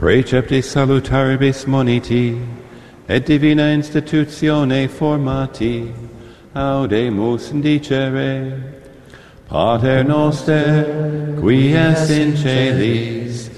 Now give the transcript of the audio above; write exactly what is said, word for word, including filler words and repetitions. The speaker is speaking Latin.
Preceptis salutaribus moniti, et divina institutione formati, audemus dicere, Pater noster, qui es in celis,